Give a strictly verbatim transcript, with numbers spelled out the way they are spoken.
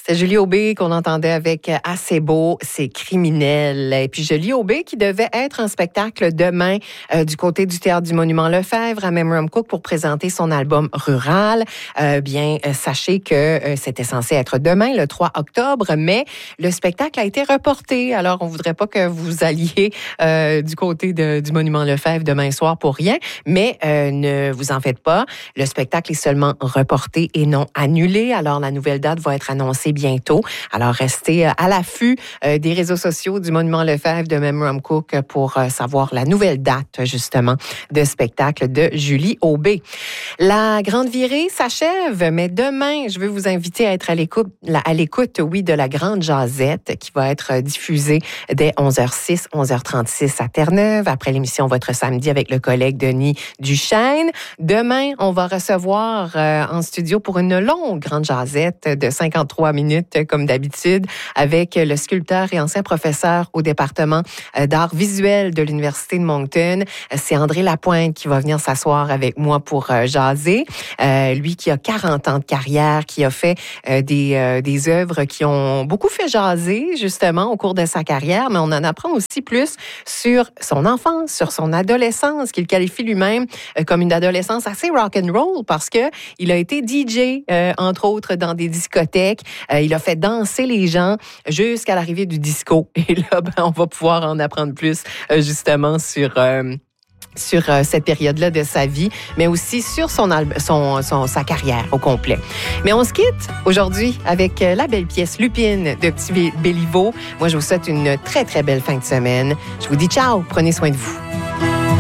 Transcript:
C'est Julie Aubé qu'on entendait avec Assez beau, c'est criminel. Et puis Julie Aubé qui devait être en spectacle demain euh, du côté du Théâtre du Monument Lefebvre à Memram Cook pour présenter son album Rural. Euh, bien, euh, sachez que euh, c'était censé être demain, le trois octobre, mais le spectacle a été reporté. Alors, on voudrait pas que vous alliez euh, du côté de, du Monument Lefebvre demain soir pour rien, mais euh, ne vous en faites pas. Le spectacle est seulement reporté et non annulé. Alors, la nouvelle date va être annoncée bientôt. Alors, restez à l'affût des réseaux sociaux du Monument Lefebvre de Memram Cook pour savoir la nouvelle date, justement, de spectacle de Julie Aubé. La grande virée s'achève, mais demain, je veux vous inviter à être à l'écoute, à l'écoute, oui, de la grande jasette qui va être diffusée dès onze heures six, onze heures trente-six à Terre-Neuve, après l'émission Votre Samedi avec le collègue Denis Duchesne. Demain, on va recevoir euh, en studio pour une longue grande jasette de cinquante-trois minutes, comme d'habitude, avec le sculpteur et ancien professeur au département d'art visuel de l'Université de Moncton. C'est André Lapointe qui va venir s'asseoir avec moi pour euh, jaser. Euh, lui qui a quarante ans de carrière, qui a fait euh, des, euh, des œuvres qui ont beaucoup fait jaser, justement, au cours de sa carrière, mais on en apprend aussi plus sur son enfance, sur son adolescence, qu'il qualifie lui-même euh, comme une adolescence assez rock'n'roll parce que il a été D J, euh, entre autres, dans des discothèques. Euh, il a fait danser les gens jusqu'à l'arrivée du disco. Et là, ben, on va pouvoir en apprendre plus, euh, justement, sur... Euh, sur euh, cette période-là de sa vie, mais aussi sur son, al- son, son sa carrière au complet. Mais on se quitte aujourd'hui avec euh, la belle pièce Lupine de Petit Béliveau. Moi, je vous souhaite une très, très belle fin de semaine. Je vous dis ciao, prenez soin de vous.